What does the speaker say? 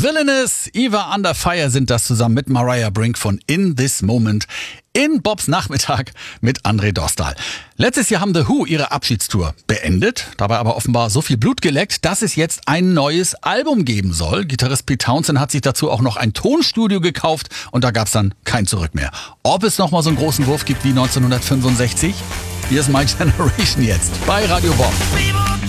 Villainous, Eva Under Fire sind das zusammen mit Mariah Brink von In This Moment in Bobs Nachmittag mit André Dostal. Letztes Jahr haben The Who ihre Abschiedstour beendet, dabei aber offenbar so viel Blut geleckt, dass es jetzt ein neues Album geben soll. Gitarrist Pete Townshend hat sich dazu auch noch ein Tonstudio gekauft und da gab's dann kein Zurück mehr. Ob es nochmal so einen großen Wurf gibt wie 1965? Hier ist My Generation jetzt bei Radio Bob.